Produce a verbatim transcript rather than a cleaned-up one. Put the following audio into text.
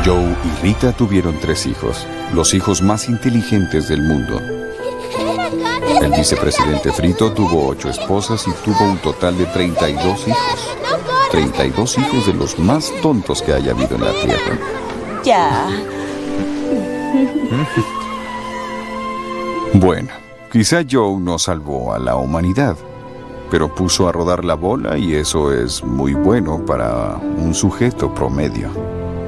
Joe y Rita tuvieron tres hijos, los hijos más inteligentes del mundo. El vicepresidente Frito tuvo ocho esposas y tuvo un total de treinta y dos hijos. treinta y dos hijos de los más tontos que haya habido en la Tierra. Ya. Bueno, quizá Joe no salvó a la humanidad, pero puso a rodar la bola y eso es muy bueno para un sujeto promedio.